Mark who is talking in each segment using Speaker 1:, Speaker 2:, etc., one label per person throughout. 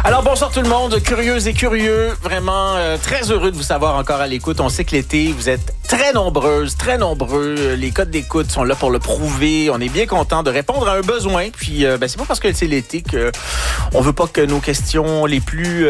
Speaker 1: Alors bonsoir tout le monde, curieuses et curieux, vraiment très heureux de vous savoir encore à l'écoute. On sait que l'été, vous êtes très nombreuses, très nombreux. Les codes d'écoute sont là pour le prouver. On est bien content de répondre à un besoin. Puis c'est pas parce que c'est l'été que on veut pas que nos questions les plus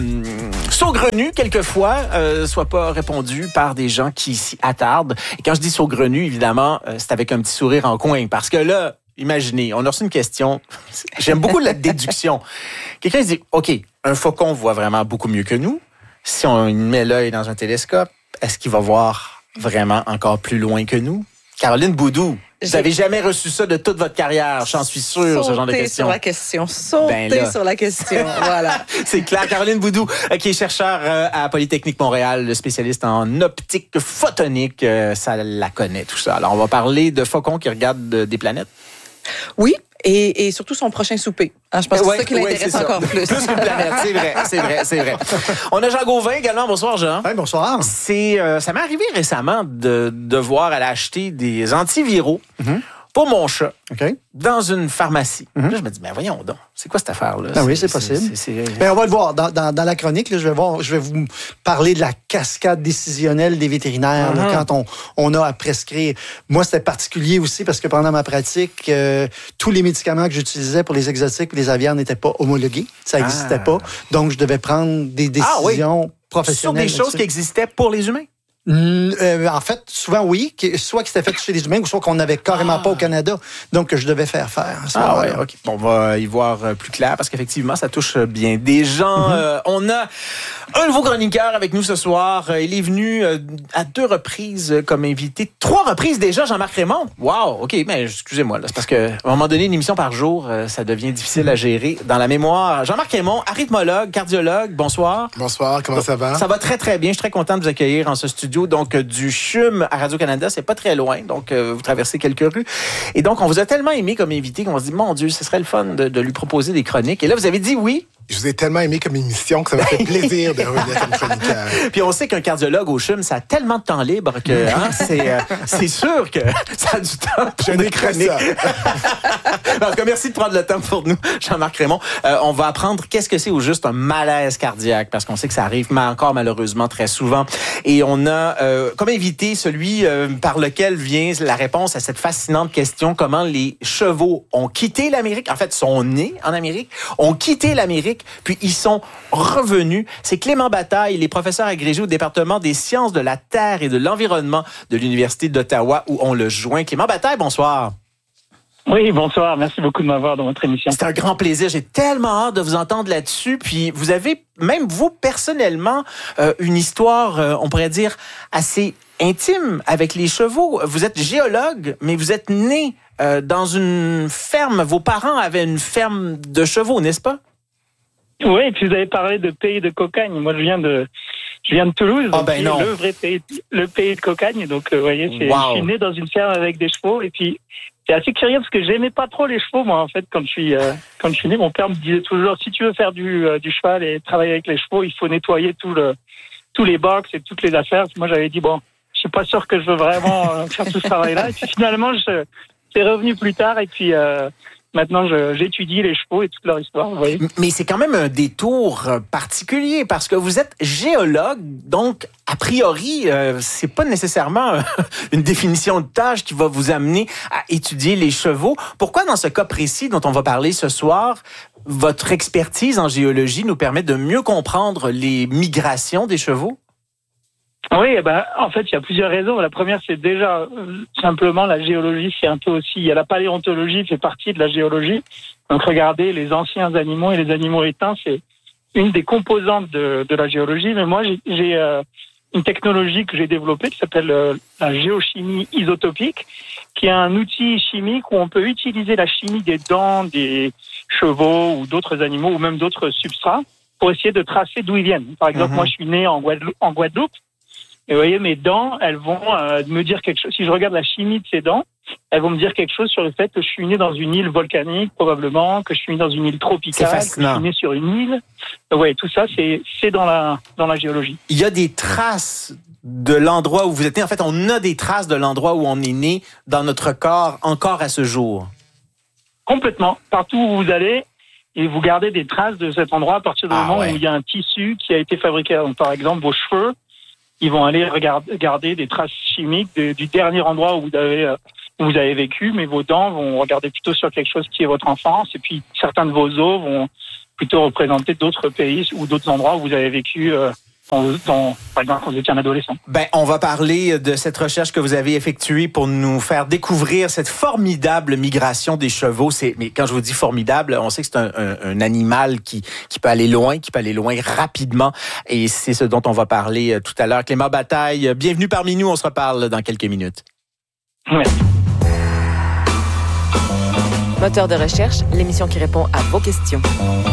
Speaker 1: saugrenues quelquefois soient pas répondues par des gens qui s'y attardent. Et quand je dis saugrenues, évidemment, c'est avec un petit sourire en coin parce que là, imaginez, on a reçu une question. J'aime beaucoup la déduction. Quelqu'un se dit, OK, un faucon voit vraiment beaucoup mieux que nous. Si on met l'œil dans un télescope, est-ce qu'il va voir vraiment encore plus loin que nous? Caroline Boudou, vous n'avez jamais reçu ça de toute votre carrière, j'en suis sûr, ce genre de question.
Speaker 2: Sauter sur la question, voilà.
Speaker 1: C'est clair. Caroline Boudou, qui est chercheure à Polytechnique Montréal, spécialiste en optique photonique, ça la connaît tout ça. Alors, on va parler de faucons qui regardent des planètes.
Speaker 2: Oui, et surtout son prochain souper. Je pense que c'est ça qui l'intéresse encore plus.
Speaker 1: Plus qu'une planète, c'est vrai. On a Jean Gauvin également. Bonsoir, Jean.
Speaker 3: Oui, bonsoir.
Speaker 1: Ça m'est arrivé récemment de devoir aller acheter des antiviraux pour mon chat dans une pharmacie. Là, je me dis, mais voyons donc, c'est quoi cette affaire-là?
Speaker 3: Ah oui, c'est possible. On va le voir. Dans la chronique, là, je vais vous parler de la cascade décisionnelle des vétérinaires là, quand on a à prescrire. Moi, c'était particulier aussi parce que pendant ma pratique, tous les médicaments que j'utilisais pour les exotiques et les aviaires n'étaient pas homologués. Ça n'existait pas. Donc, je devais prendre des décisions professionnelles.
Speaker 1: Sur des choses qui existaient pour les humains?
Speaker 3: En fait, souvent oui, soit que c'était fait chez les humains ou soit qu'on n'avait carrément pas au Canada, donc que je devais faire à ce moment-là.
Speaker 1: OK. Bon, on va y voir plus clair parce qu'effectivement, ça touche bien des gens. On a un nouveau chroniqueur avec nous ce soir. Il est venu à 2 reprises comme invité. 3 reprises déjà, Jean-Marc Raymond. Wow, OK, mais excusez-moi, là, c'est parce qu'à un moment donné, une émission par jour, ça devient difficile à gérer dans la mémoire. Jean-Marc Raymond, arithmologue, cardiologue, bonsoir.
Speaker 4: Bonsoir, comment ça va?
Speaker 1: Ça va très, très bien. Je suis très content de vous accueillir en ce studio. Donc, du CHUM à Radio-Canada, c'est pas très loin. Donc, vous traversez quelques rues. Et donc, on vous a tellement aimé comme invité qu'on se dit, mon Dieu, ce serait le fun de lui proposer des chroniques. Et là, vous avez dit oui.
Speaker 4: Je vous ai tellement aimé comme émission que ça m'a fait plaisir de revenir comme chroniqueur.
Speaker 1: Puis on sait qu'un cardiologue au CHUM, ça a tellement de temps libre que c'est sûr que ça a du temps.
Speaker 4: Je n'ai que ça.
Speaker 1: En tout cas, merci de prendre le temps pour nous, Jean-Marc Raymond. On va apprendre qu'est-ce que c'est au juste un malaise cardiaque, parce qu'on sait que ça arrive encore malheureusement très souvent. Et on a comme invité celui par lequel vient la réponse à cette fascinante question, comment les chevaux ont quitté l'Amérique, en fait, sont nés en Amérique, ont quitté l'Amérique, puis ils sont revenus. C'est Clément Bataille, il est professeur agrégé au département des sciences de la Terre et de l'environnement de l'Université d'Ottawa, où on le joint. Clément Bataille, bonsoir.
Speaker 5: Oui, bonsoir. Merci beaucoup de m'avoir dans votre émission.
Speaker 1: C'est un grand plaisir. J'ai tellement hâte de vous entendre là-dessus. Puis vous avez, même vous, personnellement, une histoire, on pourrait dire, assez intime avec les chevaux. Vous êtes géologue, mais vous êtes né dans une ferme. Vos parents avaient une ferme de chevaux, n'est-ce pas?
Speaker 5: Oui, et puis vous avez parlé de pays de cocagne. Moi, je viens de Toulouse, le pays de cocagne. Donc, vous voyez, je suis né dans une ferme avec des chevaux. Et puis, c'est assez curieux parce que j'aimais pas trop les chevaux, moi, en fait, quand je suis né. Mon père me disait toujours, si tu veux faire du cheval et travailler avec les chevaux, il faut nettoyer tous les box et toutes les affaires. Moi, j'avais dit, bon, je suis pas sûr que je veux vraiment faire tout ce travail-là. Et puis, finalement, c'est revenu plus tard. Et puis, maintenant, j'étudie les chevaux et toute leur histoire, vous voyez.
Speaker 1: Mais c'est quand même un détour particulier parce que vous êtes géologue, donc a priori, c'est pas nécessairement une définition de tâche qui va vous amener à étudier les chevaux. Pourquoi, dans ce cas précis dont on va parler ce soir, votre expertise en géologie nous permet de mieux comprendre les migrations des chevaux?
Speaker 5: Oui, en fait, il y a plusieurs raisons. La première, c'est déjà simplement la géologie, c'est un peu aussi. Il y a la paléontologie, fait partie de la géologie. Donc, regardez, les anciens animaux et les animaux éteints, c'est une des composantes de la géologie. Mais moi, j'ai une technologie que j'ai développée qui s'appelle la géochimie isotopique, qui est un outil chimique où on peut utiliser la chimie des dents des chevaux ou d'autres animaux ou même d'autres substrats pour essayer de tracer d'où ils viennent. Par exemple, moi, je suis né en Guadeloupe. Et vous voyez, mes dents, elles vont me dire quelque chose. Si je regarde la chimie de ces dents, elles vont me dire quelque chose sur le fait que je suis né dans une île volcanique, probablement, que je suis né dans une île tropicale, que je suis né sur une île. Oui, tout ça, c'est dans la géologie.
Speaker 1: Il y a des traces de l'endroit où vous êtes né. En fait, on a des traces de l'endroit où on est né dans notre corps encore à ce jour.
Speaker 5: Complètement. Partout où vous allez, et vous gardez des traces de cet endroit à partir du moment où il y a un tissu qui a été fabriqué. Donc, par exemple, vos cheveux, ils vont aller regarder des traces chimiques du dernier endroit où vous avez vécu, mais vos dents vont regarder plutôt sur quelque chose qui est votre enfance, et puis certains de vos os vont plutôt représenter d'autres pays ou d'autres endroits où vous avez vécu par exemple, quand vous étiez un adolescent.
Speaker 1: On va parler de cette recherche que vous avez effectuée pour nous faire découvrir cette formidable migration des chevaux. Mais quand je vous dis formidable, on sait que c'est un animal qui peut aller loin, rapidement. Et c'est ce dont on va parler tout à l'heure. Clément Bataille, bienvenue parmi nous. On se reparle dans quelques minutes.
Speaker 5: Merci.
Speaker 6: Moteur de recherche, l'émission qui répond à vos questions.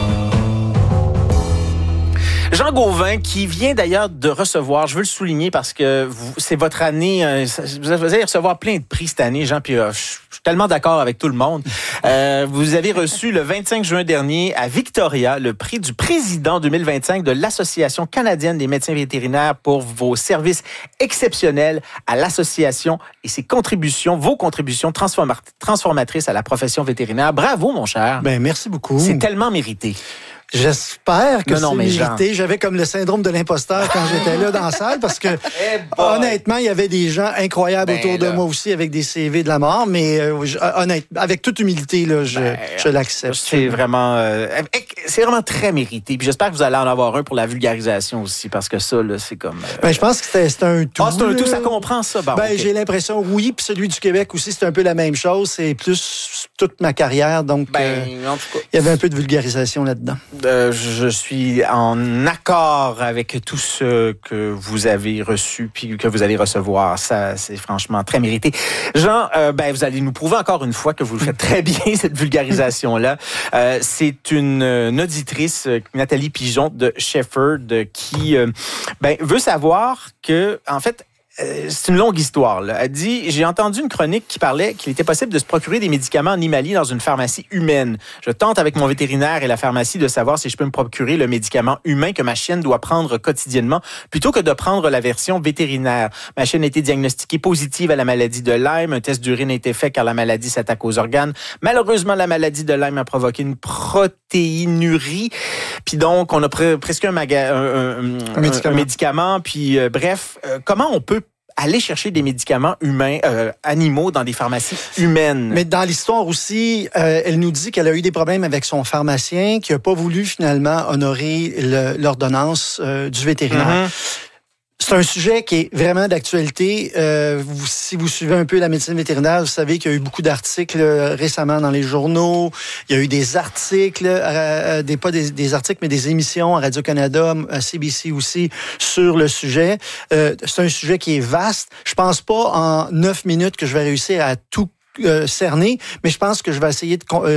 Speaker 1: Jean Gauvin, qui vient d'ailleurs de recevoir, je veux le souligner parce que c'est votre année, vous allez recevoir plein de prix cette année, Jean, puis je suis tellement d'accord avec tout le monde. Vous avez reçu le 25 juin dernier à Victoria le prix du président 2025 de l'Association canadienne des médecins vétérinaires pour vos services exceptionnels à l'association et vos contributions transformatrices à la profession vétérinaire. Bravo, mon cher.
Speaker 3: Merci beaucoup.
Speaker 1: C'est tellement mérité.
Speaker 3: J'espère que c'est mérité. J'avais comme le syndrome de l'imposteur quand j'étais là dans la salle parce que honnêtement, il y avait des gens incroyables autour de moi aussi avec des CV de la mort, mais honnêtement, avec toute humilité, là, je l'accepte.
Speaker 1: C'est vraiment très mérité. Puis j'espère que vous allez en avoir un pour la vulgarisation aussi parce que ça, là, c'est comme...
Speaker 3: je pense que c'est un tout.
Speaker 1: C'est un tout, ça comprend ça? Okay.
Speaker 3: J'ai l'impression, oui, puis celui du Québec aussi, c'est un peu la même chose. C'est plus toute ma carrière, donc
Speaker 1: en tout cas,
Speaker 3: il y avait un peu de vulgarisation là-dedans.
Speaker 1: Je suis en accord avec tout ce que vous avez reçu puis que vous allez recevoir. Ça, c'est franchement très mérité. Jean, vous allez nous prouver encore une fois que vous le faites très bien, cette vulgarisation-là. C'est une auditrice, Nathalie Pigeon de Shefford, qui veut savoir que, en fait, c'est une longue histoire, là. Elle dit, j'ai entendu une chronique qui parlait qu'il était possible de se procurer des médicaments animaliers dans une pharmacie humaine. Je tente avec mon vétérinaire et la pharmacie de savoir si je peux me procurer le médicament humain que ma chienne doit prendre quotidiennement plutôt que de prendre la version vétérinaire. Ma chienne a été diagnostiquée positive à la maladie de Lyme. Un test d'urine a été fait car la maladie s'attaque aux organes. Malheureusement, la maladie de Lyme a provoqué une protéinurie. Puis donc, on a prescrit un médicament. Puis comment on peut aller chercher des médicaments humains, animaux dans des pharmacies humaines? Mais
Speaker 3: dans l'histoire aussi, elle nous dit qu'elle a eu des problèmes avec son pharmacien qui n'a pas voulu finalement honorer l'ordonnance du vétérinaire. C'est un sujet qui est vraiment d'actualité. Si vous suivez un peu la médecine vétérinaire, vous savez qu'il y a eu beaucoup d'articles récemment dans les journaux. Il y a eu des articles, pas des articles, mais des émissions à Radio-Canada, à CBC aussi, sur le sujet. C'est un sujet qui est vaste. Je pense pas en 9 minutes que je vais réussir à tout cerner, mais je pense que je vais essayer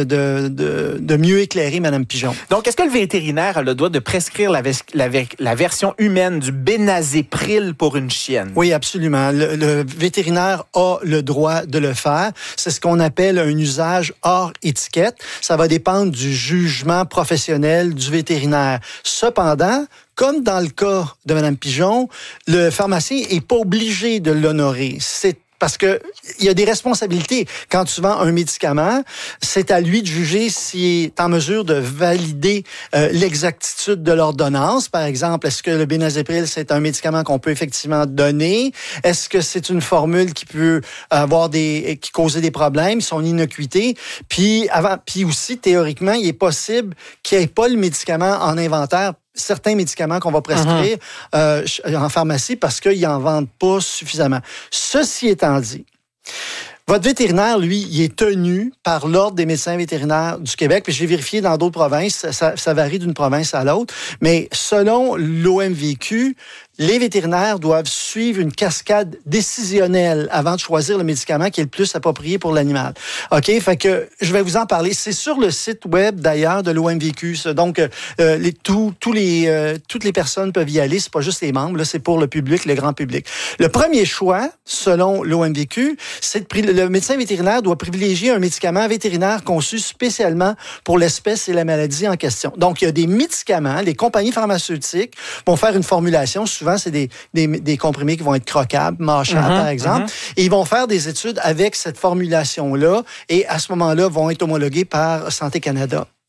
Speaker 3: de mieux éclairer Mme Pigeon.
Speaker 1: Donc, est-ce que le vétérinaire a le droit de prescrire la version humaine du bénazépril pour une chienne?
Speaker 3: Oui, absolument. Le vétérinaire a le droit de le faire. C'est ce qu'on appelle un usage hors étiquette. Ça va dépendre du jugement professionnel du vétérinaire. Cependant, comme dans le cas de Mme Pigeon, le pharmacien n'est pas obligé de l'honorer. Parce que il y a des responsabilités. Quand tu vends un médicament, c'est à lui de juger s'il est en mesure de valider l'exactitude de l'ordonnance. Par exemple, est-ce que le bénazépril, c'est un médicament qu'on peut effectivement donner? Est-ce que c'est une formule qui peut qui causer des problèmes, son innocuité? Puis aussi, théoriquement, il est possible qu'il n'y ait pas le médicament en inventaire. Certains médicaments qu'on va prescrire en pharmacie parce qu'ils n'en vendent pas suffisamment. Ceci étant dit, votre vétérinaire, lui, il est tenu par l'Ordre des médecins vétérinaires du Québec. Puis j'ai vérifié dans d'autres provinces, ça varie d'une province à l'autre. Mais selon l'OMVQ, les vétérinaires doivent suivre une cascade décisionnelle avant de choisir le médicament qui est le plus approprié pour l'animal. OK? Fait que je vais vous en parler. C'est sur le site web, d'ailleurs, de l'OMVQ. Donc, toutes les personnes peuvent y aller. C'est pas juste les membres, là, c'est pour le public, le grand public. Le premier choix, selon l'OMVQ, c'est le médecin vétérinaire doit privilégier un médicament vétérinaire conçu spécialement pour l'espèce et la maladie en question. Donc, il y a des médicaments, les compagnies pharmaceutiques vont faire une formulation. Souvent, c'est des comprimés qui vont être croquables, mâchables, par exemple. Et ils vont faire des études avec cette formulation-là et à ce moment-là, vont être homologués par Santé Canada.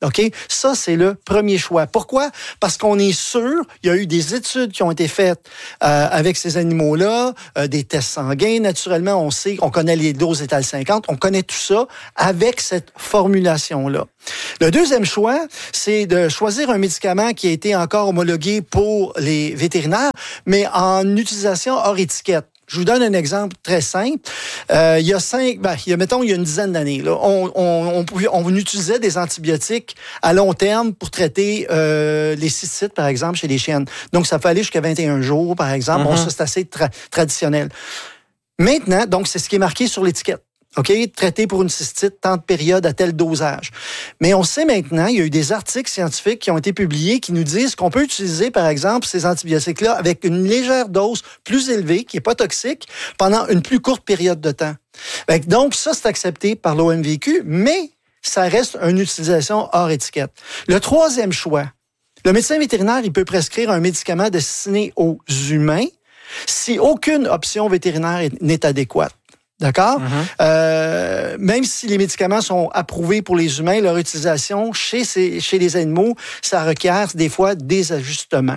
Speaker 3: OK? Ça, c'est le premier choix. Pourquoi? Parce qu'on est sûr, il y a eu des études qui ont été faites avec ces animaux-là, des tests sanguins. Naturellement, on sait, on connaît les doses étales 50, on connaît tout ça avec cette formulation-là. Le deuxième choix, c'est de choisir un médicament qui a été encore homologué pour les vétérinaires, mais en utilisation hors étiquette. Je vous donne un exemple très simple. Il y a une dizaine d'années, là, on utilisait des antibiotiques à long terme pour traiter les cystites, par exemple, chez les chiennes. Donc, ça peut aller jusqu'à 21 jours, par exemple. Bon, ça, c'est assez traditionnel. Maintenant, donc, c'est ce qui est marqué sur l'étiquette. OK? Traité pour une cystite, tant de période à tel dosage. Mais on sait maintenant, il y a eu des articles scientifiques qui ont été publiés qui nous disent qu'on peut utiliser, par exemple, ces antibiotiques-là avec une légère dose plus élevée, qui n'est pas toxique, pendant une plus courte période de temps. Donc, ça, c'est accepté par l'OMVQ, mais ça reste une utilisation hors étiquette. Le troisième choix, le médecin vétérinaire, il peut prescrire un médicament destiné aux humains si aucune option vétérinaire n'est adéquate. D'accord? Même si les médicaments sont approuvés pour les humains, leur utilisation chez les animaux, ça requiert des fois des ajustements.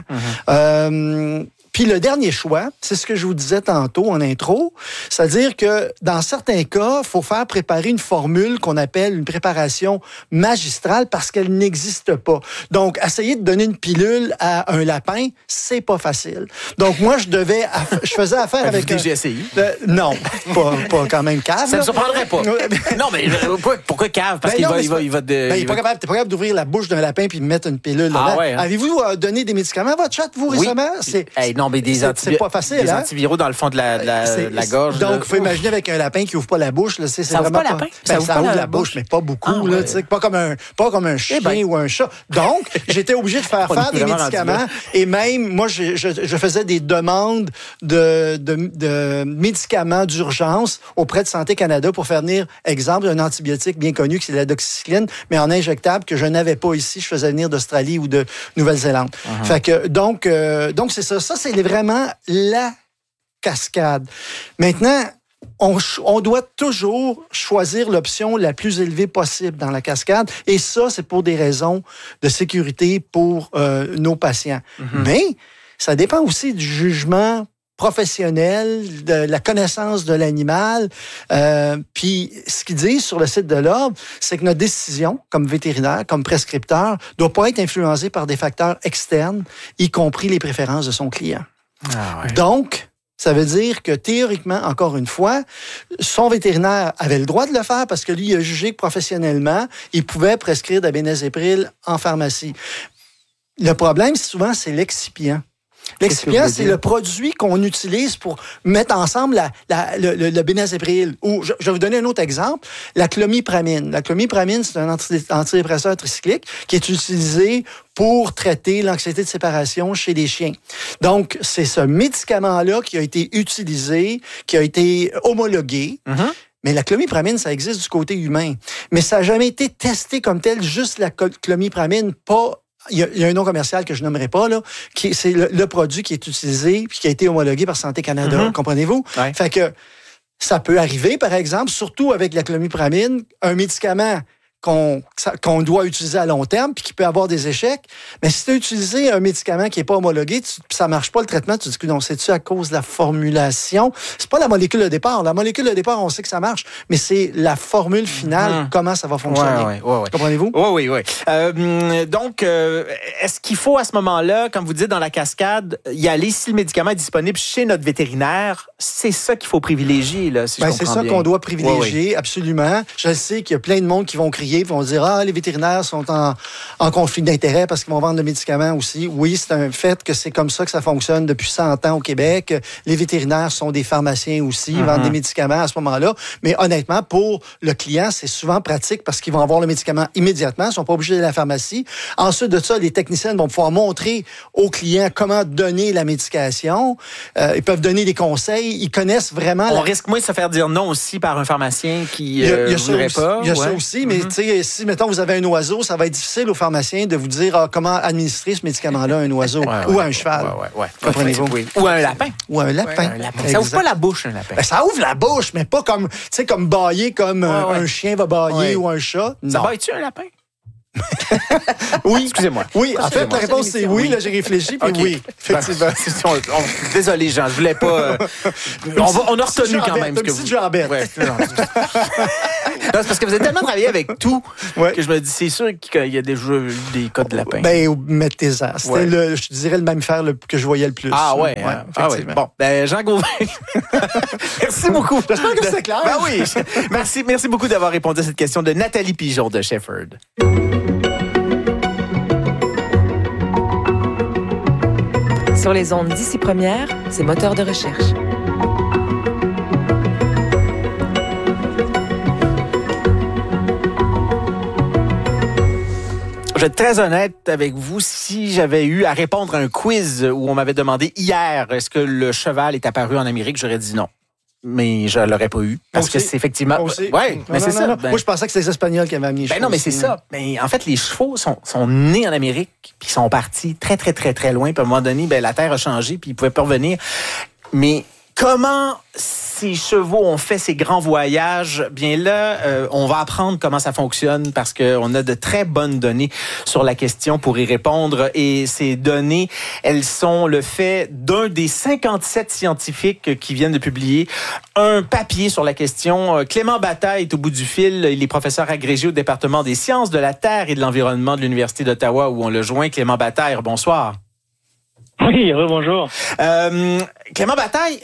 Speaker 3: Puis le dernier choix, c'est ce que je vous disais tantôt en intro, c'est-à-dire que dans certains cas, il faut faire préparer une formule qu'on appelle une préparation magistrale parce qu'elle n'existe pas. Donc, essayer de donner une pilule à un lapin, c'est pas facile. Donc, moi, je faisais affaire avec
Speaker 1: déjà essayé?
Speaker 3: Non, pas quand même cave.
Speaker 1: Ça me surprendrait pas. Non, mais pourquoi cave? Parce qu'il va... Il
Speaker 3: est pas capable d'ouvrir la bouche d'un lapin puis de mettre une pilule là-dedans. Ouais, hein? Avez-vous donné des médicaments à votre chat, vous, récemment?
Speaker 1: Non, mais
Speaker 3: c'est pas facile.
Speaker 1: Des antiviraux dans le fond de la gorge.
Speaker 3: Donc, il faut imaginer avec un lapin qui ouvre pas la bouche. Là,
Speaker 1: ça ouvre pas la lapin?
Speaker 3: Ça ouvre la bouche, mais pas beaucoup. Là, pas comme un chien ou un chat. Donc, j'étais obligé de faire des médicaments. Et même, moi, je faisais des demandes de médicaments d'urgence auprès de Santé Canada pour faire venir, exemple, un antibiotique bien connu, qui c'est la doxycycline, mais en injectable, que je n'avais pas ici. Je faisais venir d'Australie ou de Nouvelle-Zélande. Fait que, donc, c'est ça. Ça, c'est vraiment la cascade. Maintenant, on doit toujours choisir l'option la plus élevée possible dans la cascade. Et ça, c'est pour des raisons de sécurité pour nos patients. Mais ça dépend aussi du jugement professionnel, de la connaissance de l'animal. Puis, ce qu'ils disent sur le site de l'Ordre, c'est que notre décision, comme vétérinaire, comme prescripteur, ne doit pas être influencée par des facteurs externes, y compris les préférences de son client. Donc, ça veut dire que théoriquement, encore une fois, son vétérinaire avait le droit de le faire parce que lui, il a jugé que professionnellement, il pouvait prescrire de la bénézéprile en pharmacie. Le problème, souvent, c'est l'excipient. L'excipient, c'est le produit qu'on utilise pour mettre ensemble le bénézéprile. Ou, je vais vous donner un autre exemple, la clomipramine. La clomipramine, c'est un antidépresseur tricyclique qui est utilisé pour traiter l'anxiété de séparation chez les chiens. Donc, c'est ce médicament-là qui a été utilisé, qui a été homologué. Mais la clomipramine, ça existe du côté humain. Mais ça n'a jamais été testé comme tel, juste la clomipramine, pas... Il y a un nom commercial que je nommerai pas, là, c'est le produit qui est utilisé puis qui a été homologué par Santé Canada. Comprenez-vous? Ouais. Fait que ça peut arriver, par exemple, surtout avec la clomipramine, un médicament qu'on doit utiliser à long terme puis qui peut avoir des échecs. Mais si tu as utilisé un médicament qui n'est pas homologué, ça ne marche pas le traitement, tu te dis que non, c'est-tu à cause de la formulation? C'est pas la molécule de départ. La molécule de départ, on sait que ça marche, mais c'est la formule finale, comment ça va fonctionner. Ouais. Comprenez-vous?
Speaker 1: Oui. Donc, est-ce qu'il faut à ce moment-là, comme vous dites dans la cascade, y aller si le médicament est disponible chez notre vétérinaire? C'est ça qu'il faut privilégier, là, si je comprends bien.
Speaker 3: C'est ça qu'on doit privilégier, absolument. Je sais qu'il y a plein de monde qui vont crier, vont dire les vétérinaires sont en conflit d'intérêts parce qu'ils vont vendre le médicament aussi. Oui, c'est un fait que c'est comme ça que ça fonctionne depuis 100 ans au Québec. Les vétérinaires sont des pharmaciens aussi, ils vendent des médicaments à ce moment-là. Mais honnêtement, pour le client, c'est souvent pratique parce qu'ils vont avoir le médicament immédiatement, ils ne sont pas obligés d'aller à la pharmacie. Ensuite de ça, les techniciens vont pouvoir montrer aux clients comment donner la médication. Ils peuvent donner des conseils. Ils connaissent vraiment...
Speaker 1: On risque moins de se faire dire non aussi par un pharmacien qui ne voudrait pas.
Speaker 3: Il y a ça aussi, mais tu sais, si, mettons, vous avez un oiseau, ça va être difficile au pharmacien de vous dire comment administrer ce médicament-là à un oiseau ou à un cheval. Comprenez-vous?
Speaker 1: Ou à un lapin.
Speaker 3: Ça
Speaker 1: ouvre pas la bouche, un lapin.
Speaker 3: Ça ouvre la bouche, mais pas comme, comme bâiller comme un chien va bâiller ou un chat.
Speaker 1: Ça bâille-tu un lapin?
Speaker 3: Oui.
Speaker 1: Excusez-moi.
Speaker 3: Oui, en fait, la réponse, c'est oui. Là, j'ai réfléchi, puis
Speaker 1: OK.
Speaker 3: oui, effectivement.
Speaker 1: Désolé, Jean, je voulais pas... on a retenu quand même ce que vous...
Speaker 3: Jean-Bert.
Speaker 1: Ouais, non, c'est parce que vous avez tellement travaillé avec tout que je me dis, c'est sûr qu'il y a déjà eu des cas de lapin.
Speaker 3: Ben, mettez-en. C'était, je dirais, le mammifère que je voyais le plus.
Speaker 1: Ah ouais. Bon, Jean Gauvin, merci beaucoup.
Speaker 3: J'espère que c'est clair.
Speaker 1: Ben oui. Merci beaucoup d'avoir répondu à cette question de Nathalie Pigeon de Shefford.
Speaker 6: Sur les ondes d'ici première, c'est moteur de recherche.
Speaker 1: Je vais être très honnête avec vous. Si j'avais eu à répondre à un quiz où on m'avait demandé hier est-ce que le cheval est apparu en Amérique, j'aurais dit non. Mais je l'aurais pas eu. Parce que c'est effectivement...
Speaker 3: Oui,
Speaker 1: mais c'est ça.
Speaker 3: Moi, je pensais que c'était les Espagnols qui avaient amené les chevaux.
Speaker 1: Non, mais c'est ça. Mais en fait, les chevaux sont nés en Amérique, puis sont partis très, très, très, très loin. Puis à un moment donné, la Terre a changé, puis ils pouvaient pas revenir. Mais comment ces chevaux ont fait ces grands voyages? Bien là, on va apprendre comment ça fonctionne parce qu'on a de très bonnes données sur la question pour y répondre. Et ces données, elles sont le fait d'un des 57 scientifiques qui viennent de publier un papier sur la question. Clément Bataille est au bout du fil. Il est professeur agrégé au département des sciences de la Terre et de l'environnement de l'Université d'Ottawa où on le joint. Clément Bataille, bonsoir.
Speaker 5: Oui, bonjour.
Speaker 1: Clément Bataille,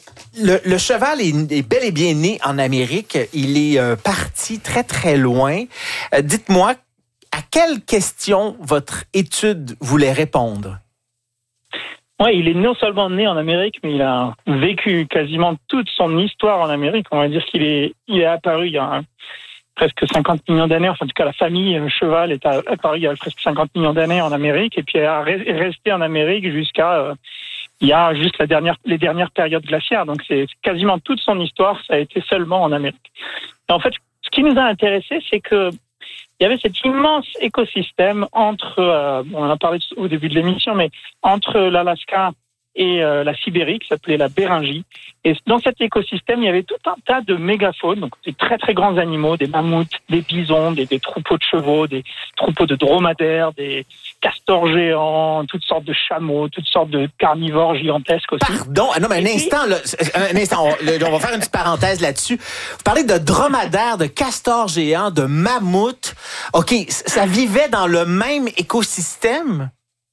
Speaker 1: le cheval est bel et bien né en Amérique. Il est parti très, très loin. Dites-moi, à quelle question votre étude voulait répondre?
Speaker 5: Oui, il est non seulement né en Amérique, mais il a vécu quasiment toute son histoire en Amérique. On va dire qu'il est apparu il y a presque 50 millions d'années. Enfin, en tout cas, la famille cheval est apparue il y a presque 50 millions d'années en Amérique et puis elle est restée en Amérique jusqu'à il y a juste les dernières périodes glaciaires. Donc, c'est quasiment toute son histoire, ça a été seulement en Amérique. Et en fait, ce qui nous a intéressés, c'est que il y avait cet immense écosystème entre, on en a parlé au début de l'émission, mais entre l'Alaska et la Sibérie, qui s'appelait la Béringie. Et dans cet écosystème, il y avait tout un tas de mégafaunes, donc des très très grands animaux, des mammouths, des bisons, des troupeaux de chevaux, des troupeaux de dromadaires, des castors géants, toutes sortes de chameaux, toutes sortes de carnivores gigantesques aussi.
Speaker 1: Pardon, non mais un instant, on va faire une petite parenthèse là-dessus. Vous parlez de dromadaires, de castors géants, de mammouths. OK, ça vivait dans le même écosystème?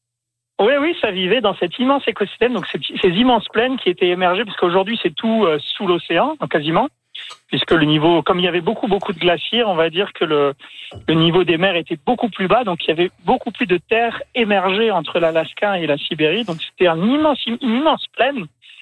Speaker 5: Oui, ça vivait dans cet immense écosystème, donc ces immenses plaines qui étaient émergées, parce qu'aujourd'hui c'est tout sous l'océan, quasiment, puisque le niveau, comme il y avait beaucoup de glaciers, on va dire que le niveau des mers était beaucoup plus bas, donc il y avait beaucoup plus de terres émergées entre l'Alaska et la Sibérie, donc c'était une immense plaine,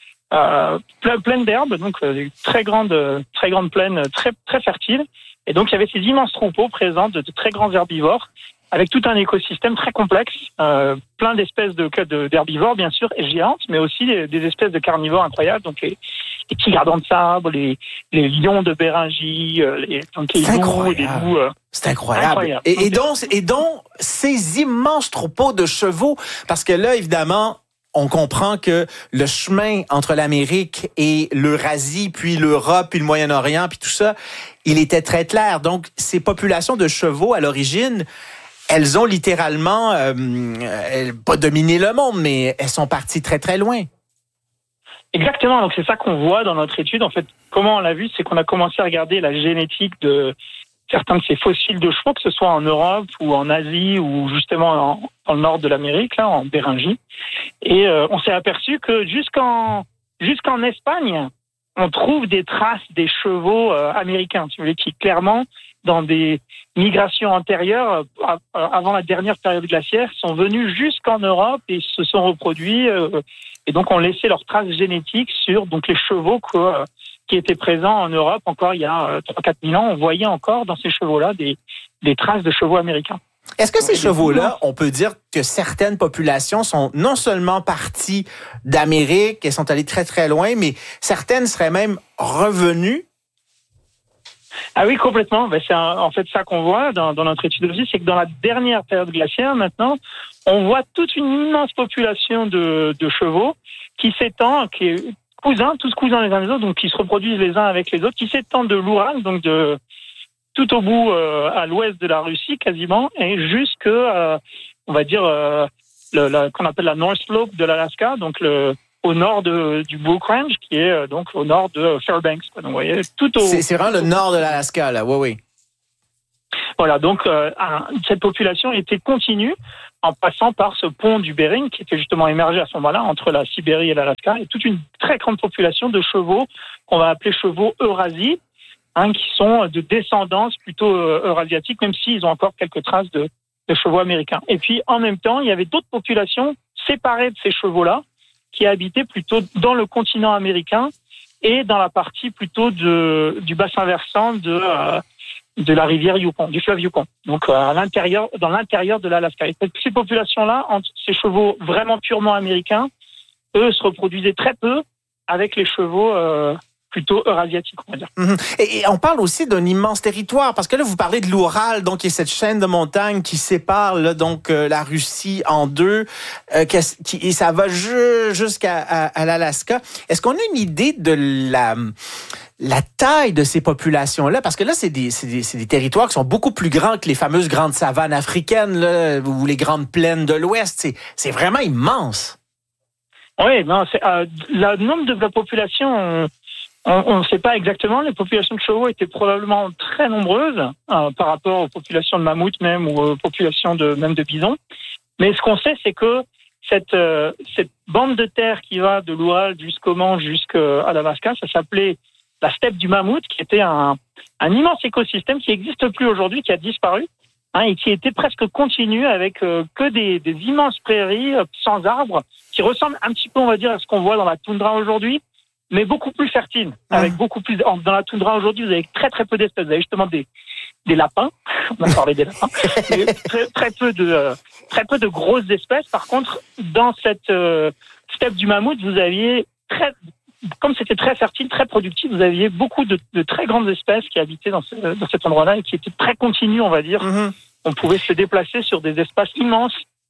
Speaker 5: pleine d'herbes, donc des très grandes plaines, très très fertiles, et donc il y avait ces immenses troupeaux présents de très grands herbivores, avec tout un écosystème très complexe, plein d'espèces d'herbivores, bien sûr, et géantes, mais aussi des espèces de carnivores incroyables, donc les tigardons de sable, les lions de Béringie, les loups, les loups.
Speaker 1: C'est incroyable. Et donc, ces immenses troupeaux de chevaux, parce que là, évidemment, on comprend que le chemin entre l'Amérique et l'Eurasie, puis l'Europe, puis le Moyen-Orient, puis tout ça, il était très clair. Donc, ces populations de chevaux, à l'origine, elles ont littéralement, pas dominé le monde, mais elles sont parties très, très loin.
Speaker 5: Exactement. Donc, c'est ça qu'on voit dans notre étude. En fait, comment on l'a vu, c'est qu'on a commencé à regarder la génétique de certains de ces fossiles de chevaux, que ce soit en Europe ou en Asie ou justement dans le nord de l'Amérique, là, en Béringie. Et on s'est aperçu que jusqu'en Espagne, on trouve des traces des chevaux américains, si vous voulez, qui clairement, dans des migrations antérieures, avant la dernière période glaciaire, sont venus jusqu'en Europe et se sont reproduits et donc ont laissé leurs traces génétiques sur donc les chevaux qui étaient présents en Europe encore il y a 3-4 000 ans. On voyait encore dans ces chevaux-là des traces de chevaux américains.
Speaker 1: Est-ce que ces chevaux-là, on peut dire que certaines populations sont non seulement parties d'Amérique, elles sont allées très très loin, mais certaines seraient même revenues?
Speaker 5: Ah oui, complètement. C'est en fait ça qu'on voit dans notre étude aussi, c'est que dans la dernière période glaciaire, maintenant, on voit toute une immense population de chevaux qui s'étend, qui est tous cousins les uns les autres, donc qui se reproduisent les uns avec les autres, qui s'étend de l'Oural, donc de tout au bout à l'ouest de la Russie quasiment, et jusque, on va dire, qu'on appelle la North Slope de l'Alaska, donc au nord du Brook Range, qui est donc au nord de Fairbanks. Donc, vous voyez,
Speaker 1: c'est vraiment le nord de l'Alaska, là, oui.
Speaker 5: Voilà, donc cette population était continue en passant par ce pont du Bering qui était justement émergé à ce moment-là entre la Sibérie et l'Alaska, et toute une très grande population de chevaux qu'on va appeler chevaux eurasies, qui sont de descendance plutôt eurasiatique, même s'ils ont encore quelques traces de chevaux américains. Et puis en même temps, il y avait d'autres populations séparées de ces chevaux-là qui habitaient plutôt dans le continent américain et dans la partie plutôt du bassin versant de la rivière Yukon, du fleuve Yukon. Donc dans l'intérieur de l'Alaska. Et ces populations-là, entre ces chevaux vraiment purement américains, eux se reproduisaient très peu avec les chevaux plutôt eurasiatiques, on va dire.
Speaker 1: Et on parle aussi d'un immense territoire, parce que là, vous parlez de l'Oural, donc qui est cette chaîne de montagnes qui sépare là, donc la Russie en deux, et ça va jusqu'à l'Alaska. Est-ce qu'on a une idée de la taille de ces populations-là? Parce que là, c'est des territoires qui sont beaucoup plus grands que les fameuses grandes savanes africaines là, ou les grandes plaines de l'Ouest. C'est vraiment immense.
Speaker 5: Oui, non, le nombre de la population... On ne sait pas exactement. Les populations de chevaux étaient probablement très nombreuses par rapport aux populations de mammouths même ou aux populations même de bisons. Mais ce qu'on sait, c'est que cette bande de terre qui va de l'Oural jusqu'au Mans jusqu'à l'Alaska, ça s'appelait la steppe du mammouth, qui était un immense écosystème qui n'existe plus aujourd'hui, qui a disparu, et qui était presque continu avec que des immenses prairies sans arbres, qui ressemblent un petit peu, on va dire, à ce qu'on voit dans la toundra aujourd'hui, mais beaucoup plus fertile, avec beaucoup plus. Dans la toundra aujourd'hui, vous avez très très peu d'espèces. Vous avez justement des lapins. On a parlé des lapins. Mais très peu de grosses espèces. Par contre, dans cette steppe du mammouth, vous aviez comme c'était très fertile, très productif, vous aviez beaucoup de très grandes espèces qui habitaient dans cet endroit-là et qui étaient très continues, on va dire. On pouvait se déplacer sur des espaces immenses.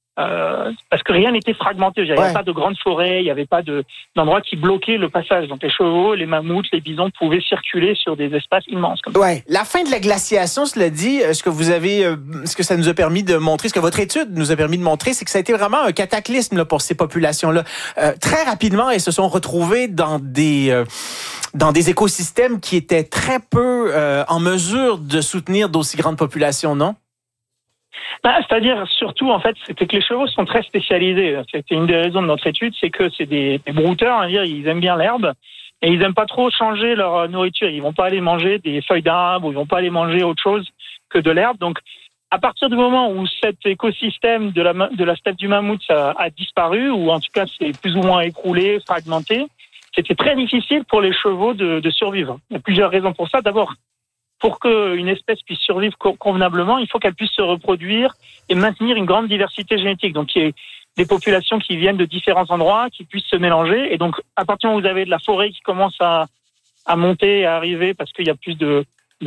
Speaker 5: Parce que rien n'était fragmenté. Il n'y avait pas de grandes forêts, il n'y avait pas d'endroits qui bloquaient le passage. Donc les chevaux, les mammouths, les bisons pouvaient circuler sur des espaces immenses. Comme ça.
Speaker 1: La fin de la glaciation, cela dit, ce que ça nous a permis de montrer, ce que votre étude nous a permis de montrer, c'est que ça a été vraiment un cataclysme là, pour ces populations-là. Très rapidement, elles se sont retrouvées dans des écosystèmes qui étaient très peu en mesure de soutenir d'aussi grandes populations, non?
Speaker 5: C'est-à-dire, surtout, en fait, c'était que les chevaux sont très spécialisés. C'était une des raisons de notre étude, c'est que c'est des brouteurs, hein, ils aiment bien l'herbe, et ils aiment pas trop changer leur nourriture. Ils vont pas aller manger des feuilles d'arbre, ou ils vont pas aller manger autre chose que de l'herbe. Donc, à partir du moment où cet écosystème de la steppe du mammouth a disparu, ou en tout cas c'est plus ou moins écroulé, fragmenté, c'était très difficile pour les chevaux de survivre. Il y a plusieurs raisons pour ça. D'abord, pour qu'une espèce puisse survivre convenablement, il faut qu'elle puisse se reproduire et maintenir une grande diversité génétique. Donc, il y a des populations qui viennent de différents endroits, qui puissent se mélanger. Et donc, à partir du moment où vous avez de la forêt qui commence à monter et à arriver parce qu'il y a plus de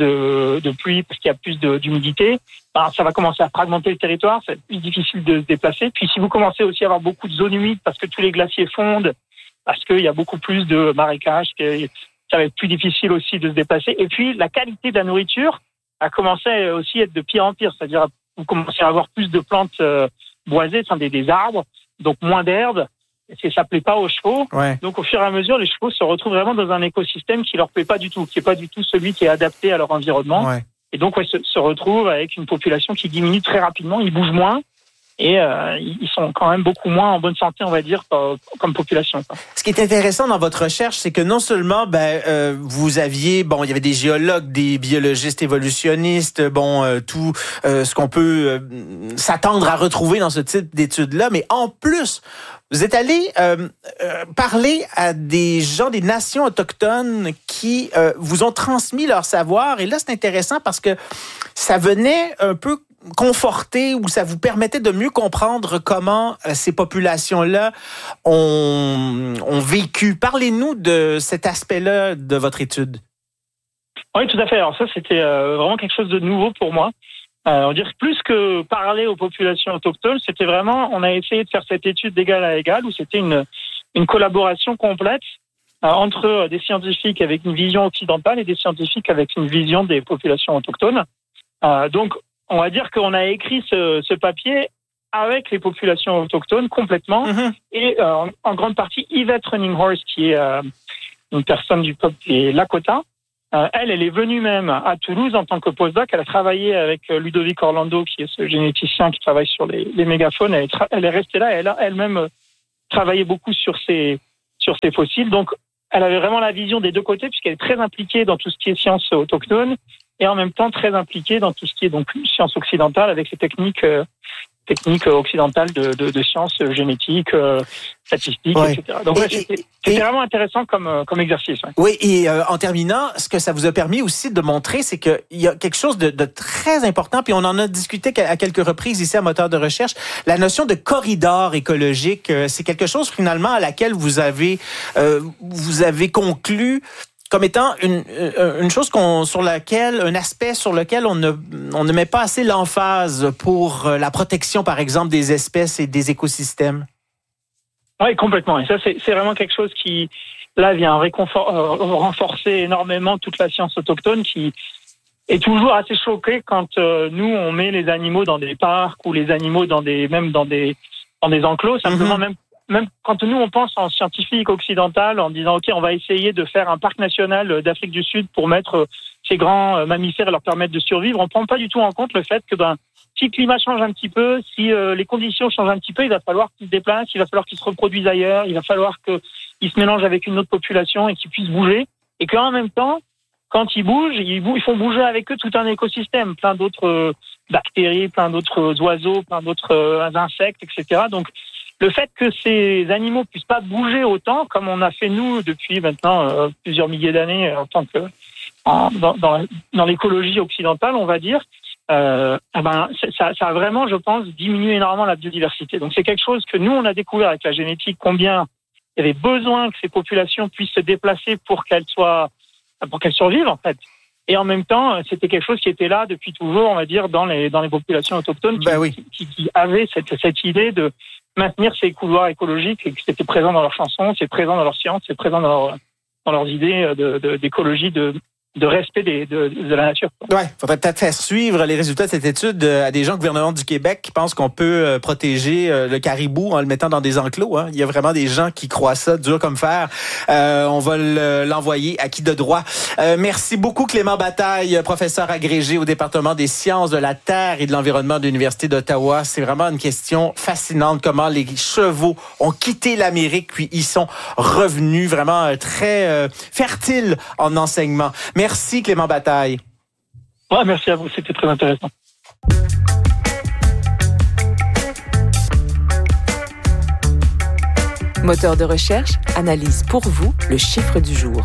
Speaker 5: pluie, parce qu'il y a plus d'humidité, ça va commencer à fragmenter le territoire, c'est plus difficile de se déplacer. Puis, si vous commencez aussi à avoir beaucoup de zones humides parce que tous les glaciers fondent, parce qu'il y a beaucoup plus de marécages, ça va être plus difficile aussi de se déplacer. Et puis, la qualité de la nourriture a commencé aussi à être de pire en pire. C'est-à-dire, vous commencez à avoir plus de plantes boisées, des arbres, donc moins d'herbes. Et ça plaît pas aux chevaux. Donc, au fur et à mesure, les chevaux se retrouvent vraiment dans un écosystème qui leur plaît pas du tout, qui est pas du tout celui qui est adapté à leur environnement. Et donc, se retrouvent avec une population qui diminue très rapidement, ils bougent moins. Et ils sont quand même beaucoup moins en bonne santé, on va dire, comme population.
Speaker 1: Ce qui est intéressant dans votre recherche, c'est que non seulement vous aviez, il y avait des géologues, des biologistes évolutionnistes, tout ce qu'on peut s'attendre à retrouver dans ce type d'études-là, mais en plus, vous êtes allé parler à des gens, des nations autochtones qui vous ont transmis leur savoir. Et là, c'est intéressant parce que ça venait un peu conforter ou ça vous permettait de mieux comprendre comment ces populations-là ont vécu. Parlez-nous de cet aspect-là de votre étude.
Speaker 5: Oui, tout à fait. Alors ça, c'était vraiment quelque chose de nouveau pour moi. On va dire plus que parler aux populations autochtones, c'était vraiment, on a essayé de faire cette étude d'égal à égal où c'était une collaboration complète entre des scientifiques avec une vision occidentale et des scientifiques avec une vision des populations autochtones. Donc, on va dire qu'on a écrit ce papier avec les populations autochtones complètement, et en grande partie Yvette Runninghorst, qui est une personne du peuple des Lakota. Elle est venue même à Toulouse en tant que postdoc. Elle a travaillé avec Ludovic Orlando, qui est ce généticien qui travaille sur les mégaphones. Elle est restée là et elle a elle-même travaillé beaucoup sur ces fossiles. Donc, elle avait vraiment la vision des deux côtés, puisqu'elle est très impliquée dans tout ce qui est sciences autochtones et en même temps très impliquée dans tout ce qui est donc sciences occidentales avec les techniques occidentales de sciences génétiques, statistiques, etc. Donc c'était vraiment intéressant comme exercice. Ouais.
Speaker 1: Oui, et en terminant, ce que ça vous a permis aussi de montrer, c'est qu'il y a quelque chose de très important, puis on en a discuté à quelques reprises ici à Moteur de recherche, la notion de corridor écologique. C'est quelque chose finalement à laquelle vous avez conclu comme étant une chose un aspect sur lequel on ne met pas assez l'emphase pour la protection, par exemple, des espèces et des écosystèmes.
Speaker 5: Oui, complètement. Et ça, c'est vraiment quelque chose qui, là, vient renforcer énormément toute la science autochtone qui est toujours assez choquée quand nous, on met les animaux dans des parcs ou les animaux dans des enclos, simplement même quand nous, on pense en scientifique occidental, en disant, OK, on va essayer de faire un parc national d'Afrique du Sud pour mettre ces grands mammifères et leur permettre de survivre, on ne prend pas du tout en compte le fait que, si le climat change un petit peu, si les conditions changent un petit peu, il va falloir qu'ils se déplacent, il va falloir qu'ils se reproduisent ailleurs, il va falloir qu'ils se mélangent avec une autre population et qu'ils puissent bouger. Et qu'en même temps, quand ils bougent, ils font bouger avec eux tout un écosystème, plein d'autres bactéries, plein d'autres oiseaux, plein d'autres insectes, etc. Donc, le fait que ces animaux puissent pas bouger autant, comme on a fait nous depuis maintenant plusieurs milliers d'années en tant que dans l'écologie occidentale, on va dire, ça a vraiment, je pense, diminué énormément la biodiversité. Donc c'est quelque chose que nous on a découvert avec la génétique, combien il y avait besoin que ces populations puissent se déplacer pour qu'elles survivent en fait. Et en même temps, c'était quelque chose qui était là depuis toujours, on va dire, dans les populations autochtones qui avaient cette idée de maintenir ces couloirs écologiques et que c'était présent dans leurs chansons, c'est présent dans leurs sciences, c'est présent dans leurs idées d'écologie, de respect de la nature.
Speaker 1: Ouais, faudrait peut-être faire suivre les résultats de cette étude à des gens au gouvernement du Québec qui pensent qu'on peut protéger le caribou en le mettant dans des enclos. Hein. Il y a vraiment des gens qui croient ça dur comme fer. On va l'envoyer à qui de droit. Merci beaucoup Clément Bataille, professeur agrégé au département des sciences de la terre et de l'environnement de l'Université d'Ottawa. C'est vraiment une question fascinante, comment les chevaux ont quitté l'Amérique puis ils sont revenus vraiment très fertiles en enseignement. Merci Clément Bataille.
Speaker 5: Ouais, merci à vous, c'était très intéressant.
Speaker 6: Moteur de recherche analyse pour vous le chiffre du jour.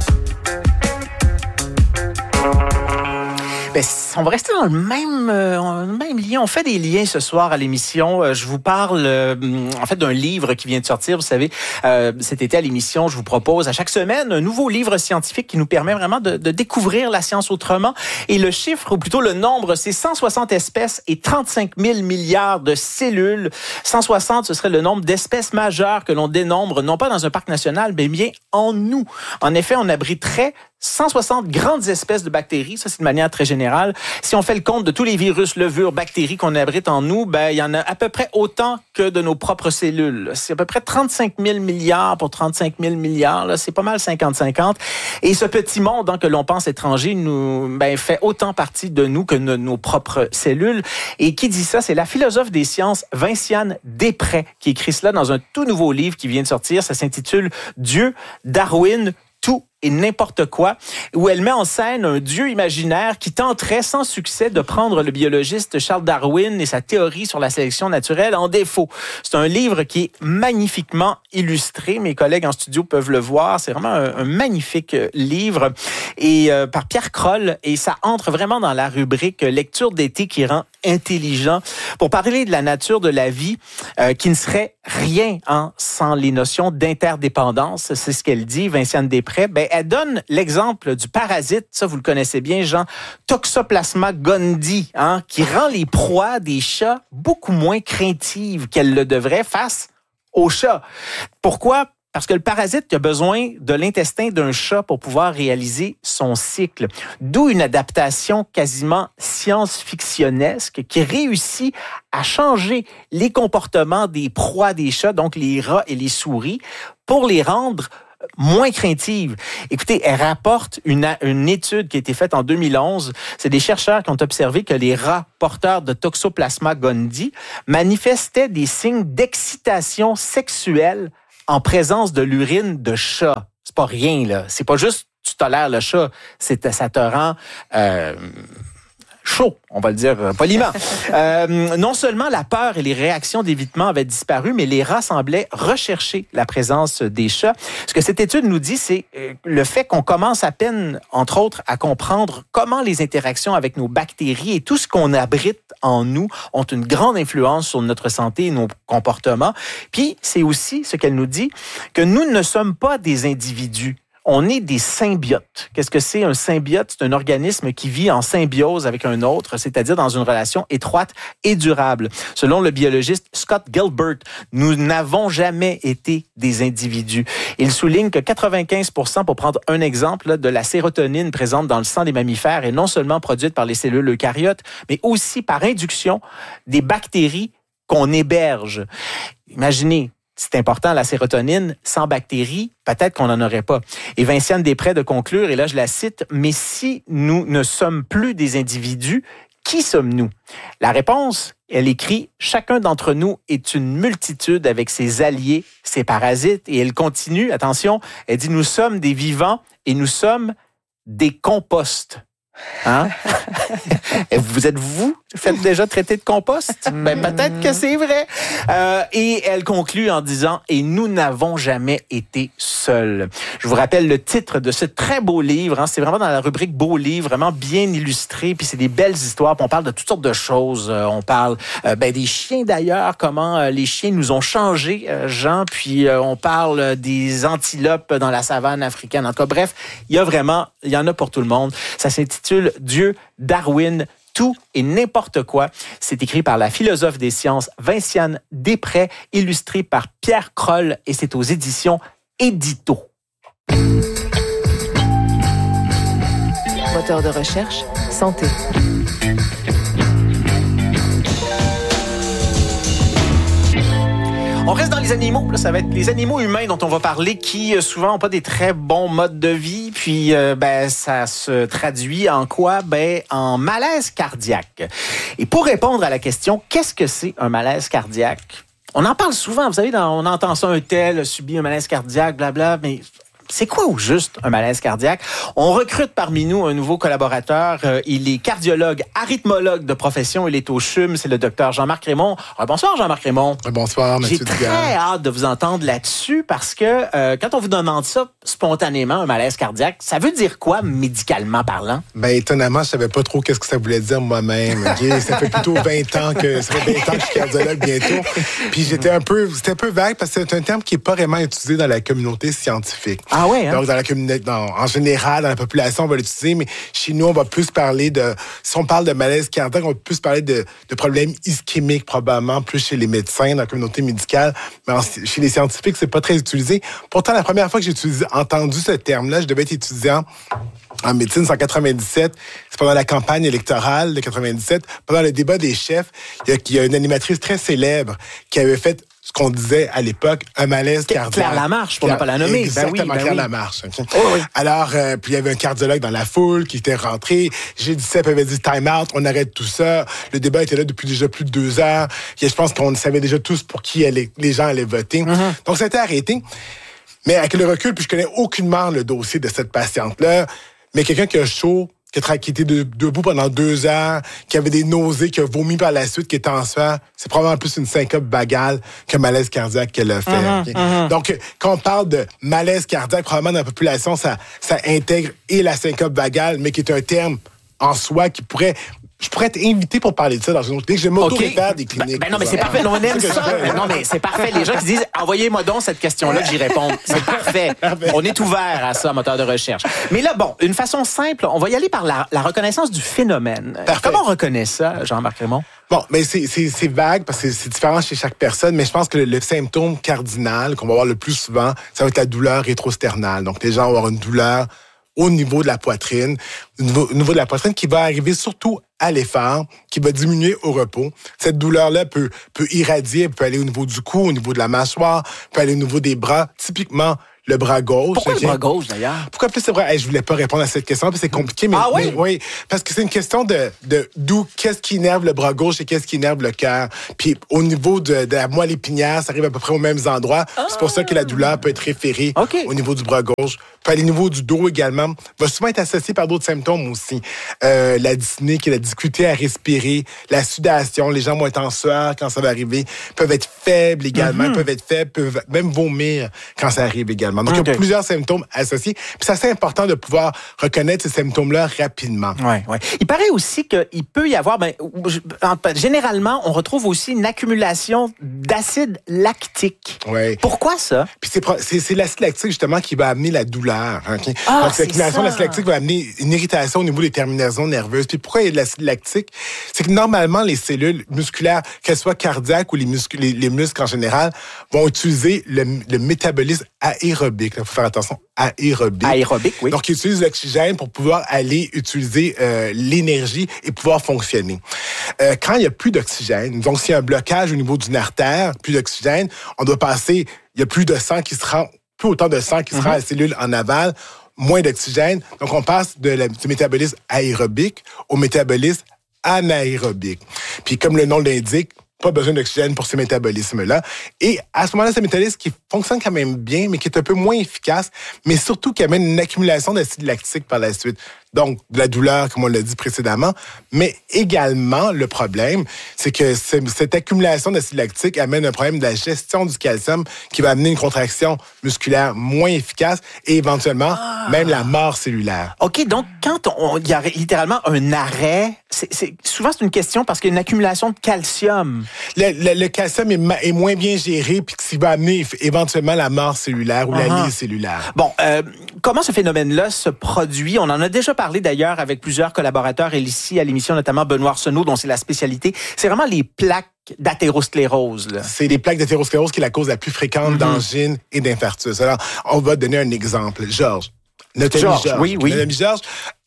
Speaker 1: On va rester dans le même lien. On fait des liens ce soir à l'émission. Je vous parle en fait d'un livre qui vient de sortir. Vous savez, cet été à l'émission, je vous propose à chaque semaine un nouveau livre scientifique qui nous permet vraiment de découvrir la science autrement. Et le chiffre, ou plutôt le nombre, c'est 160 espèces et 35 000 milliards de cellules. 160, ce serait le nombre d'espèces majeures que l'on dénombre, non pas dans un parc national, mais bien en nous. En effet, on abriterait 160 grandes espèces de bactéries, ça c'est de manière très générale. Si on fait le compte de tous les virus, levures, bactéries qu'on abrite en nous, il y en a à peu près autant que de nos propres cellules. C'est à peu près 35 000 milliards pour 35 000 milliards. Là, c'est pas mal 50-50. Et ce petit monde que l'on pense étranger fait autant partie de nous que nos propres cellules. Et qui dit ça? C'est la philosophe des sciences Vinciane Després qui écrit cela dans un tout nouveau livre qui vient de sortir. Ça s'intitule « Dieu, Darwin, tout et n'importe quoi », où elle met en scène un dieu imaginaire qui tenterait sans succès de prendre le biologiste Charles Darwin et sa théorie sur la sélection naturelle en défaut. C'est un livre qui est magnifiquement illustré. Mes collègues en studio peuvent le voir. C'est vraiment un magnifique livre et par Pierre Kroll, et ça entre vraiment dans la rubrique lecture d'été qui rend intelligent pour parler de la nature de la vie qui ne serait rien sans les notions d'interdépendance. C'est ce qu'elle dit, Vinciane Després. Elle donne l'exemple du parasite, ça vous le connaissez bien, Jean, Toxoplasma gondii, qui rend les proies des chats beaucoup moins craintives qu'elles le devraient face aux chats. Pourquoi? parce que le parasite a besoin de l'intestin d'un chat pour pouvoir réaliser son cycle. D'où une adaptation quasiment science-fictionnesque qui réussit à changer les comportements des proies des chats, donc les rats et les souris, pour les rendre moins craintives. Écoutez, elle rapporte une étude qui a été faite en 2011. C'est des chercheurs qui ont observé que les rats porteurs de Toxoplasma gondii manifestaient des signes d'excitation sexuelle en présence de l'urine de chat. C'est pas rien, là. C'est pas juste tu tolères le chat, ça te rend chaud, on va le dire poliment. Non seulement la peur et les réactions d'évitement avaient disparu, mais les rats semblaient rechercher la présence des chats. Ce que cette étude nous dit, c'est le fait qu'on commence à peine, entre autres, à comprendre comment les interactions avec nos bactéries et tout ce qu'on abrite en nous ont une grande influence sur notre santé et nos comportements. Puis, c'est aussi ce qu'elle nous dit, que nous ne sommes pas des individus. On est des symbiotes. Qu'est-ce que c'est un symbiote? C'est un organisme qui vit en symbiose avec un autre, c'est-à-dire dans une relation étroite et durable. Selon le biologiste Scott Gilbert, nous n'avons jamais été des individus. Il souligne que 95%, pour prendre un exemple, là, de la sérotonine présente dans le sang des mammifères est non seulement produite par les cellules eucaryotes, mais aussi par induction des bactéries qu'on héberge. Imaginez, c'est important, la sérotonine, sans bactéries, peut-être qu'on n'en aurait pas. Et Vinciane Després de conclure, et là je la cite, « Mais si nous ne sommes plus des individus, qui sommes-nous? » La réponse, elle écrit, « Chacun d'entre nous est une multitude avec ses alliés, ses parasites. » Et elle continue, attention, elle dit, « Nous sommes des vivants et nous sommes des composts. » Hein? Vous faites déjà traiter de compost? Ben, peut-être que c'est vrai. Et elle conclut en disant, et nous n'avons jamais été seuls. Je vous rappelle le titre de ce très beau livre. Hein? C'est vraiment dans la rubrique beau livre, vraiment bien illustré. Puis c'est des belles histoires. Puis on parle de toutes sortes de choses. On parle des chiens d'ailleurs, comment les chiens nous ont changé, Jean. Puis on parle des antilopes dans la savane africaine. En tout cas, bref, il y en a pour tout le monde. Ça s'intitule Dieu, Darwin, tout et n'importe quoi. C'est écrit par la philosophe des sciences Vinciane Després, illustré par Pierre Kroll et c'est aux éditions Édito.
Speaker 6: Moteur de recherche, santé.
Speaker 1: On reste dans les animaux. Là, ça va être les animaux humains dont on va parler qui souvent n'ont pas des très bons modes de vie. Puis ça se traduit en quoi? En malaise cardiaque. Et pour répondre à la question, qu'est-ce que c'est un malaise cardiaque? On en parle souvent. Vous savez, on entend ça, un tel a subi un malaise cardiaque, blabla, mais... C'est quoi au juste un malaise cardiaque? On recrute parmi nous un nouveau collaborateur. Il est cardiologue, arythmologue de profession. Il est au CHUM. C'est le docteur Jean-Marc Raymond. Bonsoir, Jean-Marc Raymond.
Speaker 4: Bonsoir, M. Dugas.
Speaker 1: J'ai très hâte de vous entendre là-dessus parce que quand on vous demande ça spontanément, un malaise cardiaque, ça veut dire quoi médicalement parlant?
Speaker 4: Étonnamment, je savais pas trop qu'est-ce que ça voulait dire moi-même. Okay? Ça fait plutôt 20 ans que je suis cardiologue bientôt. Puis c'était un peu vague parce que c'est un terme qui est pas vraiment utilisé dans la communauté scientifique.
Speaker 1: Ah ouais, hein?
Speaker 4: Donc, dans la communauté, en général, dans la population, on va l'utiliser, mais chez nous, on va plus parler si on parle de malaise cardiaque, on va plus parler de problèmes ischémiques, probablement, plus chez les médecins, dans la communauté médicale. Mais chez les scientifiques, c'est pas très utilisé. Pourtant, la première fois que j'ai entendu ce terme-là, je devais être étudiant en médecine, c'est en 97. C'est pendant la campagne électorale de 97. Pendant le débat des chefs, il y a une animatrice très célèbre qui avait fait ce qu'on disait à l'époque, un malaise cardiaque.
Speaker 1: Claire Lamarche, pour ne pas la nommer.
Speaker 4: Exactement, Claire Lamarche. Okay. Oh, oui. Alors, puis il y avait un cardiologue dans la foule qui était rentré. G17 avait dit time out, on arrête tout ça. Le débat était là depuis déjà plus de 2 heures. Et je pense qu'on savait déjà tous pour qui les gens allaient voter. Mm-hmm. Donc, ça a été arrêté. Mais avec le recul, puis je connais aucunement le dossier de cette patiente-là, mais quelqu'un qui a chaud, qui était debout pendant 2 heures, qui avait des nausées, qui a vomi par la suite, qui était en sueur, c'est probablement plus une syncope vagale qu'un malaise cardiaque qu'elle a fait. Okay? Donc, quand on parle de malaise cardiaque, probablement dans la population, ça intègre et la syncope vagale, mais qui est un terme en soi qui pourrait... Je pourrais être invité pour parler de ça dans une autre clinique. Je m'auto-réfère des cliniques.
Speaker 1: Non, mais c'est parfait. On aime ça. Non, mais c'est parfait. Les gens qui disent, envoyez-moi donc cette question-là que j'y réponds. C'est parfait. On est ouvert à ça, moteur de recherche. Mais là, une façon simple, on va y aller par la reconnaissance du phénomène.
Speaker 4: Parfait.
Speaker 1: Comment on reconnaît ça, Jean-Marc Raymond?
Speaker 4: Bon, mais c'est vague parce que c'est différent chez chaque personne, mais je pense que le symptôme cardinal qu'on va avoir le plus souvent, ça va être la douleur rétrosternale. Donc, les gens vont avoir une douleur au niveau de la poitrine, au niveau de la poitrine qui va arriver surtout à l'effort, qui va diminuer au repos. Cette douleur-là peut irradier, peut aller au niveau du cou, au niveau de la mâchoire, peut aller au niveau des bras, typiquement le bras gauche.
Speaker 1: Pourquoi le bras gauche, d'ailleurs?
Speaker 4: Pourquoi plus c'est vrai? Hey, je voulais pas répondre à cette question, puis c'est compliqué, mais,
Speaker 1: oui?
Speaker 4: mais oui, parce que c'est une question de d'où, qu'est-ce qui énerve le bras gauche et qu'est-ce qui énerve le cœur. Puis au niveau de la moelle épinière, ça arrive à peu près aux mêmes endroits. C'est pour ça que la douleur peut être référée au niveau du bras gauche. Puis au niveau du dos également, va souvent être associé par d'autres symptômes aussi. La dyspnée, qui est la difficulté à respirer, la sudation, les gens vont être en sueur quand ça va arriver, peuvent être faibles également, peuvent même vomir quand ça arrive également. Donc, il y a plusieurs symptômes associés. Puis c'est assez important de pouvoir reconnaître ces symptômes-là rapidement.
Speaker 1: Oui. Il paraît aussi qu'il peut y avoir, généralement, on retrouve aussi une accumulation d'acide lactique.
Speaker 4: Oui.
Speaker 1: Pourquoi ça?
Speaker 4: Puis c'est l'acide lactique, justement, qui va amener la douleur. Okay? Donc, l'accumulation de l'acide lactique va amener une irritation au niveau des terminaisons nerveuses. Puis pourquoi il y a de l'acide lactique? C'est que normalement, les cellules musculaires, qu'elles soient cardiaques ou les muscles en général, vont utiliser le métabolisme aérobique. Il faut faire attention, aérobique.
Speaker 1: Aérobique, oui.
Speaker 4: Donc, ils utilisent l'oxygène pour pouvoir aller utiliser l'énergie et pouvoir fonctionner. Quand il n'y a plus d'oxygène, donc s'il y a un blocage au niveau d'une artère, plus d'oxygène, on doit passer, il y a plus autant de sang qui se rend à la cellule en aval, moins d'oxygène. Donc, on passe du métabolisme aérobique au métabolisme anaérobique. Puis, comme le nom l'indique, pas besoin d'oxygène pour ce métabolisme-là. Et à ce moment-là, c'est un métabolisme qui fonctionne quand même bien, mais qui est un peu moins efficace, mais surtout qui amène une accumulation d'acide lactique par la suite. Donc, de la douleur, comme on l'a dit précédemment, mais également, le problème, c'est que cette accumulation d'acide lactique amène un problème de la gestion du calcium qui va amener une contraction musculaire moins efficace et éventuellement même la mort cellulaire.
Speaker 1: OK, donc quand il y a littéralement un arrêt, souvent c'est une question parce qu'il y a une accumulation de calcium.
Speaker 4: Le calcium est moins bien géré puis qui va amener éventuellement la mort cellulaire ou la lie cellulaire.
Speaker 1: Bon, comment ce phénomène-là se produit? On en a déjà parlé d'ailleurs avec plusieurs collaborateurs ici à l'émission, notamment Benoît Arsenault, dont c'est la spécialité. C'est vraiment les plaques d'athérosclérose. Là.
Speaker 4: C'est les plaques d'athérosclérose qui est la cause la plus fréquente d'angine et d'infarctus. Alors, on va donner un exemple. Georges. Notre ami Georges.
Speaker 1: Oui.
Speaker 4: Notre ami Georges,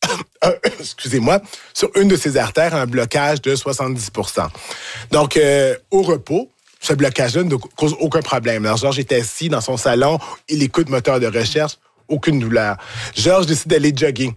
Speaker 4: excusez-moi, sur une de ses artères, un blocage de 70%. Donc, au repos, ce blocage-là ne cause aucun problème. Alors, Georges est assis dans son salon, il écoute moteur de recherche, aucune douleur. Georges décide d'aller jogger.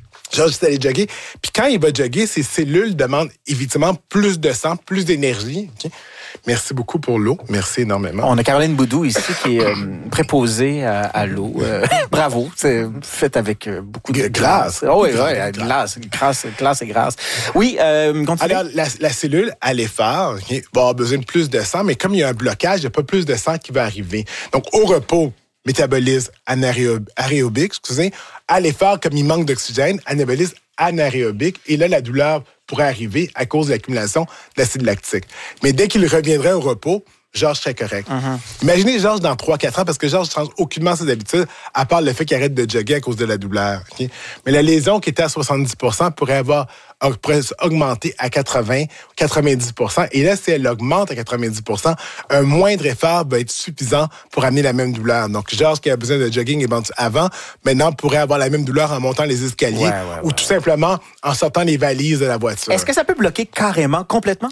Speaker 4: Puis quand il va jogger, ses cellules demandent évidemment plus de sang, plus d'énergie. Okay? Merci beaucoup pour l'eau. Merci énormément.
Speaker 1: On a Caroline Boudou ici qui est préposée à l'eau. Bravo. C'est fait avec beaucoup de
Speaker 4: grâce.
Speaker 1: Oui, glace et grâce. Oui, continue.
Speaker 4: Alors, la cellule, à l'effort, va avoir besoin de plus de sang, mais comme il y a un blocage, il n'y a pas plus de sang qui va arriver. Donc, au repos, métabolisme aérobique, à l'effort, comme il manque d'oxygène, métabolisme anaérobique, et là, la douleur pourrait arriver à cause de l'accumulation d'acide lactique. Mais dès qu'il reviendrait au repos, Georges serait correct. Imaginez Georges dans 3-4 ans, parce que Georges ne change aucunement ses habitudes, à part le fait qu'il arrête de jogger à cause de la douleur. Okay? Mais la lésion qui était à 70% pourrait augmenter à 80-90%. Et là, si elle augmente à 90%, un moindre effort va être suffisant pour amener la même douleur. Donc, Georges qui a besoin de jogging avant, maintenant pourrait avoir la même douleur en montant les escaliers ou tout simplement en sortant les valises de la voiture.
Speaker 1: Est-ce que ça peut bloquer carrément, complètement?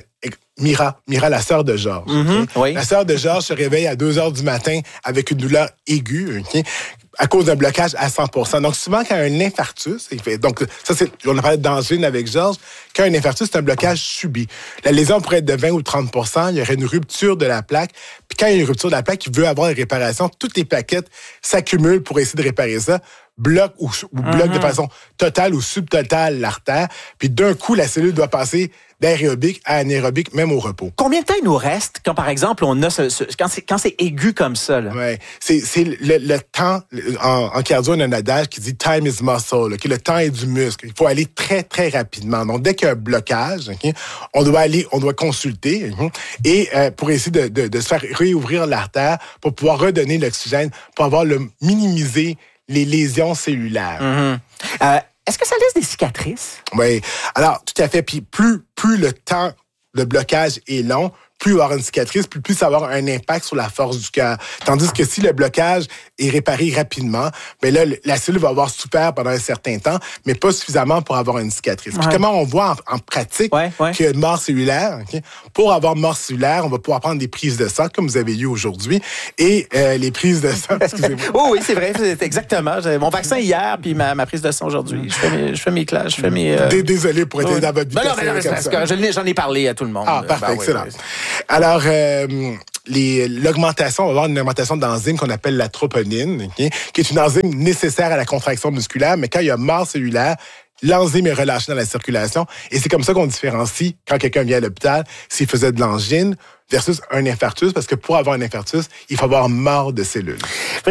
Speaker 4: Mira, la sœur de Georges. Okay? La sœur de Georges se réveille à 2h du matin avec une douleur aiguë, okay? À cause d'un blocage à 100%. Donc, souvent, quand il y a un infarctus, donc ça, on a parlé d'angine avec Georges, quand il y a un infarctus, c'est un blocage subi. La lésion pourrait être de 20 ou 30%, il y aurait une rupture de la plaque, puis quand il y a une rupture de la plaque, il veut avoir une réparation, toutes les plaquettes s'accumulent pour essayer de réparer ça, bloque ou bloque de façon totale ou subtotale l'artère, puis d'un coup, la cellule doit passer d'aérobique à anaérobique, même au repos.
Speaker 1: Combien de temps il nous reste quand, par exemple, on a quand c'est aigu comme ça?
Speaker 4: Oui, c'est le temps. En cardio, on a un adage qui dit « time is muscle là, », le temps est du muscle. Il faut aller très, très rapidement. Donc, dès qu'il y a un blocage, okay, on doit consulter et pour essayer de se faire réouvrir l'artère pour pouvoir redonner l'oxygène, pour minimiser les lésions cellulaires.
Speaker 1: Est-ce que ça laisse des cicatrices?
Speaker 4: Oui. Alors, tout à fait. Puis plus le temps de blocage est long, plus il va avoir une cicatrice, plus ça va avoir un impact sur la force du cœur. Tandis que si le blocage est réparé rapidement, ben là, la cellule va avoir souffert pendant un certain temps, mais pas suffisamment pour avoir une cicatrice. Puis comment on voit en pratique qu'il y a une mort cellulaire? Okay? Pour avoir mort cellulaire, on va pouvoir prendre des prises de sang, comme vous avez eu aujourd'hui, et les prises de sang, excusez-moi.
Speaker 1: Oui, c'est vrai, c'est exactement. J'avais mon vaccin hier, puis ma prise de sang aujourd'hui. Je fais mes classes, je fais mes...
Speaker 4: Désolé pour être dans votre vie.
Speaker 1: J'en ai parlé à tout le monde.
Speaker 4: Ah, parfait, excellent. Alors, l'augmentation, on va avoir une augmentation d'enzyme qu'on appelle la troponine, qui est une enzyme nécessaire à la contraction musculaire, mais quand il y a mort cellulaire, l'enzyme est relâchée dans la circulation. Et c'est comme ça qu'on différencie, quand quelqu'un vient à l'hôpital, s'il faisait de l'angine versus un infarctus, parce que pour avoir un infarctus, il faut avoir mort de cellules.